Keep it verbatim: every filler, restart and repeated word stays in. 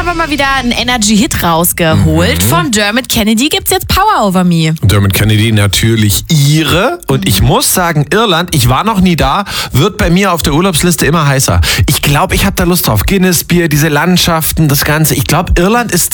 aber mal wieder einen Energy-Hit rausgeholt. Mhm. Von Dermot Kennedy gibt's jetzt Power Over Me. Dermot Kennedy natürlich Ire. Und mhm. ich muss sagen, Irland, ich war noch nie da, wird bei mir auf der Urlaubsliste immer heißer. Ich glaube, ich habe da Lust drauf. Guinness-Bier, diese Landschaften, das Ganze. Ich glaube, Irland ist